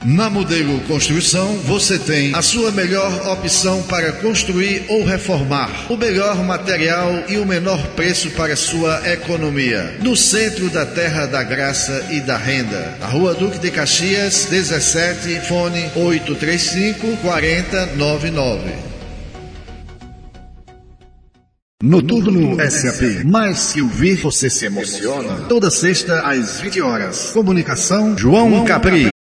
Na Modelo Construção, você tem a sua melhor opção para construir ou reformar. O melhor material e o menor preço para sua economia. No centro da Terra da Graça e da Renda. A Rua Duque de Caxias, 17, fone 835-4099. Noturno SAP. Mais que ouvir, você se emociona. Toda sexta às 20 horas. Comunicação João Capri.